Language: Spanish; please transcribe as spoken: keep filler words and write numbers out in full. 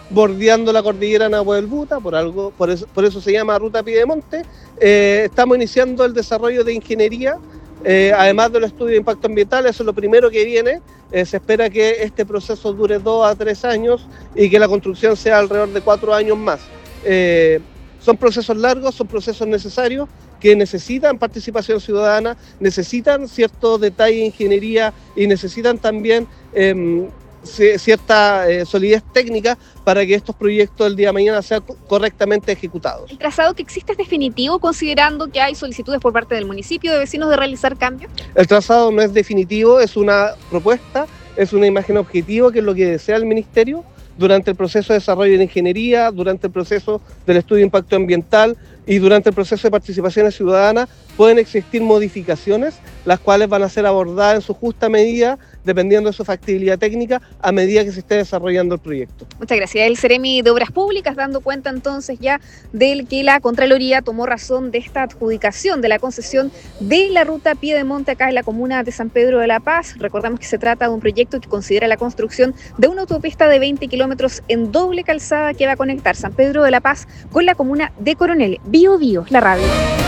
bordeando la cordillera Nahuelbuta, por algo, por eso, por eso se llama Ruta Piedemonte. Eh, estamos iniciando el desarrollo de ingeniería, eh, además del estudio de impacto ambiental, eso es lo primero que viene. Eh, se espera que este proceso dure dos a tres años y que la construcción sea alrededor de cuatro años más. Eh, son procesos largos, son procesos necesarios, que necesitan participación ciudadana, necesitan cierto detalle de ingeniería y necesitan también eh, cierta eh, solidez técnica para que estos proyectos el día de mañana sean correctamente ejecutados. ¿El trazado que existe es definitivo, considerando que hay solicitudes por parte del municipio de vecinos de realizar cambios? El trazado no es definitivo, es una propuesta, es una imagen objetiva, que es lo que desea el Ministerio. Durante el proceso de desarrollo de ingeniería, durante el proceso del estudio de impacto ambiental y durante el proceso de participación ciudadana pueden existir modificaciones, las cuales van a ser abordadas en su justa medida, dependiendo de su factibilidad técnica, a medida que se esté desarrollando el proyecto. Muchas gracias. El Ceremi de Obras Públicas dando cuenta entonces ya del que la Contraloría tomó razón de esta adjudicación de la concesión de la ruta Piedemonte acá en la comuna de San Pedro de la Paz. Recordamos que se trata de un proyecto que considera la construcción de una autopista de veinte kilómetros en doble calzada que va a conectar San Pedro de la Paz con la comuna de Coronel. Bio Bio, la radio.